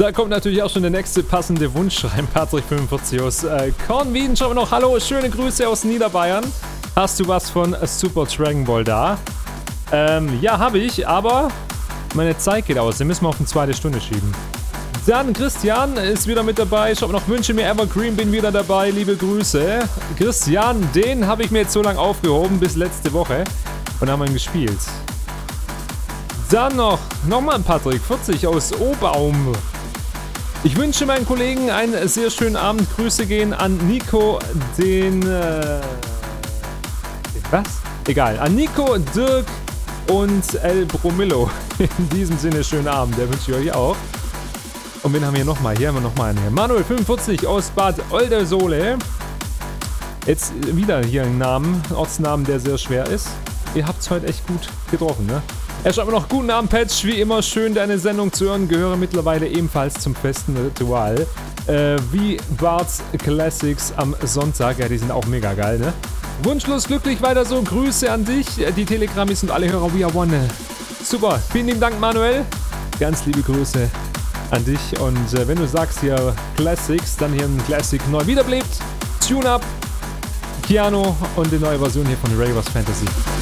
Da kommt natürlich auch schon der nächste passende Wunsch rein. Patrick45 aus Kornwieden. Schau mal noch, hallo, schöne Grüße aus Niederbayern. Hast du was von Super Dragon Ball da? Ja, habe ich, aber meine Zeit geht aus. Den müssen wir auf eine zweite Stunde schieben. Dann Christian ist wieder mit dabei. Schau mal noch, wünsche mir Evergreen, bin wieder dabei. Liebe Grüße. Christian, den habe ich mir jetzt so lange aufgehoben, bis letzte Woche. Und haben ihn gespielt. Dann nochmal ein Patrick40 aus Obaum. Ich wünsche meinen Kollegen einen sehr schönen Abend. Grüße gehen an Nico, was? Egal. An Nico, Dirk und El Bromillo. In diesem Sinne, schönen Abend. Der wünsche ich euch auch. Und wen haben wir hier nochmal? Hier haben wir nochmal einen hier. Manuel45 aus Bad Oldersole. Jetzt wieder hier ein Namen, Ortsnamen, der sehr schwer ist. Ihr habt es heute echt gut getroffen, ne? Er schreibt mir noch, guten Abend, Patch. Wie immer schön, deine Sendung zu hören. Gehöre mittlerweile ebenfalls zum festen Ritual. Wie Bart's Classics am Sonntag. Ja, die sind auch mega geil, ne? Wunschlos glücklich weiter so. Grüße an dich. Die Telegrammis und alle Hörer. We are one. Super. Vielen lieben Dank, Manuel. Ganz liebe Grüße an dich. Und wenn du sagst hier Classics, dann hier ein Classic neu wiederbelebt. Tune-Up, Piano und die neue Version hier von Ravers Fantasy.